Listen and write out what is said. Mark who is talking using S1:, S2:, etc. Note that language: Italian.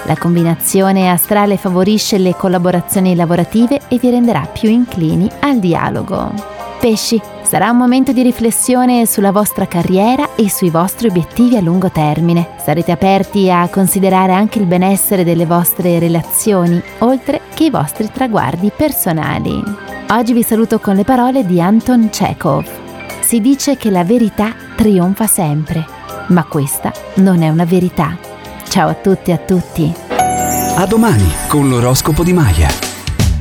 S1: La combinazione astrale favorisce le collaborazioni lavorative e vi renderà più inclini al dialogo. Pesci, sarà un momento di riflessione sulla vostra carriera e sui vostri obiettivi a lungo termine. Sarete aperti a considerare anche il benessere delle vostre relazioni, oltre che i vostri traguardi personali. Oggi vi saluto con le parole di Anton Chekhov. Si dice che la verità trionfa sempre, ma questa non è una verità. Ciao a tutti e a tutti.
S2: A domani con l'oroscopo di Maya.